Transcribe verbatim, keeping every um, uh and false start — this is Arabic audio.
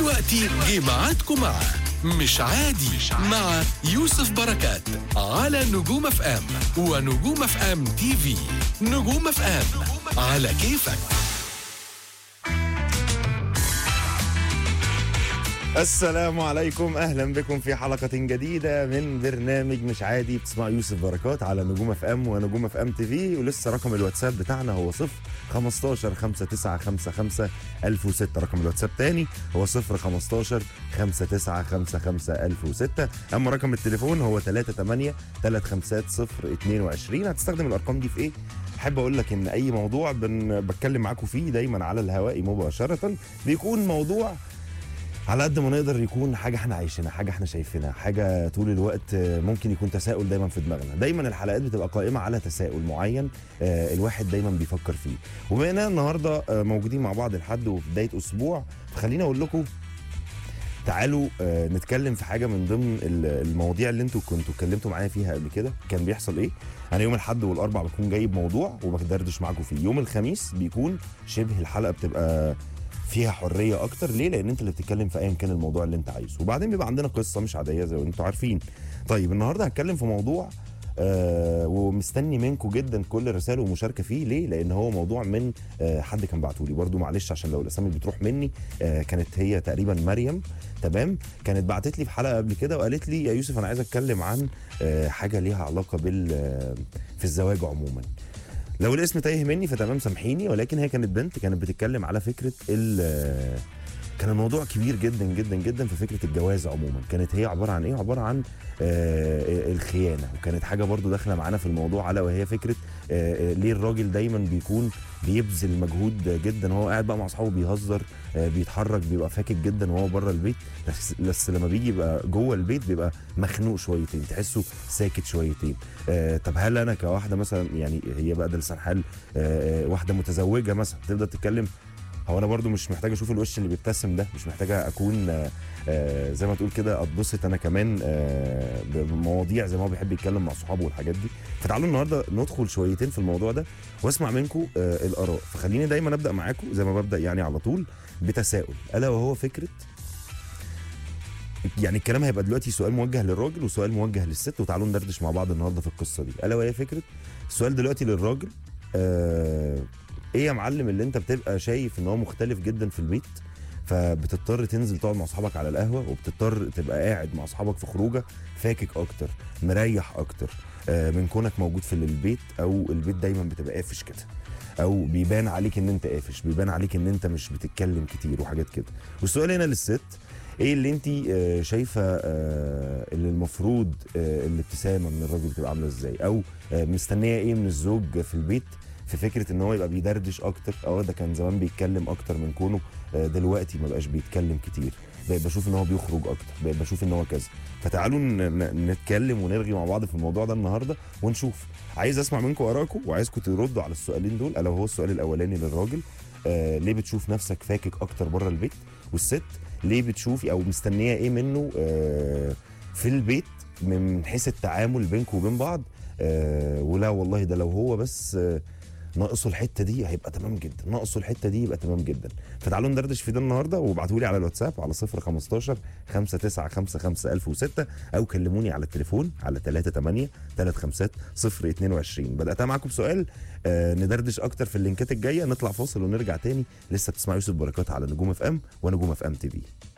دلوقتي جه ميعادكم مع مش عادي مع يوسف بركات على نجوم اف ام ونجوم اف ام تي في. نجوم اف ام على كيفك. السلام عليكم، اهلا بكم في حلقه جديده من برنامج مش عادي. بتسمع يوسف بركات على نجوم اف ام ونجوم اف ام تي في. ولسه رقم الواتساب بتاعنا هو صفر خمستاشر خمسة تسعة خمسة خمسة ألف وستة. رقم الواتساب تاني هو صفر خمستاشر خمسة تسعة خمسة خمسة ألف وستة. اما رقم التليفون هو تلاتة تمانية تلاتة خمسة صفر اتنين وعشرين. هتستخدم الارقام دي في ايه؟ احب اقول لك ان اي موضوع بن بتكلم معاكم فيه دايما على الهواء مباشره بيكون موضوع على قد ما نقدر يكون حاجه احنا عايشينها، حاجه احنا شايفينها، حاجه طول الوقت ممكن يكون تساؤل دايما في دماغنا. دايما الحلقات بتبقى قائمه على تساؤل معين الواحد دايما بيفكر فيه. وبما اننا النهارده موجودين مع بعض لحد وفي بدايه اسبوع، فخليني اقول لكم تعالوا نتكلم في حاجه من ضمن المواضيع اللي انتوا كنتوا اتكلمتوا معايا فيها قبل كده. كان بيحصل ايه؟ انا يوم الاحد والاربع بكون جايب موضوع وبدردش معاكم فيه. يوم الخميس بيكون شبه الحلقه بتبقى فيها حريه اكتر. ليه؟ لان انت اللي بتتكلم في ايا كان الموضوع اللي انت عايزه، وبعدين بيبقى عندنا قصه مش عاديه زي ما انتوا عارفين. طيب النهارده هتكلم في موضوع آه ومستني منكم جدا كل رساله ومشاركه فيه. ليه؟ لان هو موضوع من آه حد كان بعته لي برده، معلش عشان لو الاسامي بتروح مني. آه كانت هي تقريبا مريم، تمام؟ كانت بعتت لي في حلقه قبل كده وقالت لي يا يوسف انا عايز اتكلم عن آه حاجه ليها علاقه بال آه في الزواج عموما. لو الاسم تايه مني فتمام سامحيني، ولكن هي كانت بنت كانت بتتكلم على فكره ال كان الموضوع كبير جدا جدا جدا في فكره الجواز عموما. كانت هي عباره عن ايه؟ عباره عن آه الخيانه. وكانت حاجه برضو داخله معانا في الموضوع على وهي فكره آه ليه الراجل دايما بيكون بيبذل مجهود جدا وهو قاعد بقى مع اصحابه بيهزر آه بيتحرك بيبقى فاكك جدا وهو بره البيت، بس, بس لما بيجي يبقى جوه البيت بيبقى مخنوق شويتين، تحسه ساكت شويتين. آه طب هل انا كواحده مثلا، يعني هي بقى ده لسان حال آه واحده متزوجه مثلا تبدا تتكلم، هو انا برضو مش محتاجه اشوف الوش اللي بيبتسم ده، مش محتاجه اكون آآ آآ زي ما تقول كده اتبسط انا كمان بمواضيع زي ما هو بيحب يتكلم مع صحابه والحاجات دي. فتعالوا النهارده ندخل شويتين في الموضوع ده واسمع منكم الاراء. فخليني دايما ابدا معاكم زي ما ببدا يعني على طول بتساؤل، الا وهو فكره، يعني الكلام هيبقى دلوقتي سؤال موجه للراجل وسؤال موجه للست، وتعالوا ندردش مع بعض النهارده في القصه دي. الا وهي فكره السؤال دلوقتي للراجل، ايه يا معلم اللي انت بتبقى شايف ان هو مختلف جدا في البيت فبتضطر تنزل تقعد مع اصحابك على القهوه، وبتضطر تبقى قاعد مع اصحابك في خروجه فاكك اكتر مريح اكتر آه من كونك موجود في البيت، او البيت دايما بتبقى قافش كده، او بيبان عليك ان انت قافش، بيبان عليك ان انت مش بتتكلم كتير وحاجات كده. والسؤال هنا للست، ايه اللي انت آه شايفه آه اللي المفروض آه الابتسامه من الراجل بتبقى عامله ازاي، او آه مستنيه ايه من الزوج في البيت في فكره ان هو يبقى بيدردش اكتر. اه ده كان زمان بيتكلم اكتر من كونه دلوقتي ما بقاش بيتكلم كتير، بقيت بشوف ان هو بيخرج اكتر، بقيت بشوف ان هو كذا. فتعالوا نتكلم ونرغي مع بعض في الموضوع ده النهارده ونشوف. عايز اسمع منكم ارائكم وعايزكم تردوا على السؤالين دول، الا وهو السؤال الاولاني للراجل، آه ليه بتشوف نفسك فاكك اكتر بره البيت؟ والست ليه بتشوفي او مستنيه ايه منه آه في البيت من حيث التعامل بينكم وبين بعض؟ آه ولا والله ده لو هو بس آه ناقصه الحته دي هيبقى تمام جدا، ناقصه الحته دي يبقى تمام جدا. فتعالوا ندردش في ده النهارده، وابعتوا لي على الواتساب على صفر خمستاشر خمسة تسعة خمسة خمسة ألف وستة، او كلموني على التليفون على تلاتة تمانية تلاتة خمسة صفر اتنين وعشرين. بداتها معاكم بسؤال، آه ندردش اكتر في اللينكات الجايه. نطلع فاصل ونرجع تاني. لسه بتسمعوا يوسف بركات على نجوم اف ام ونجوم اف ام تي في.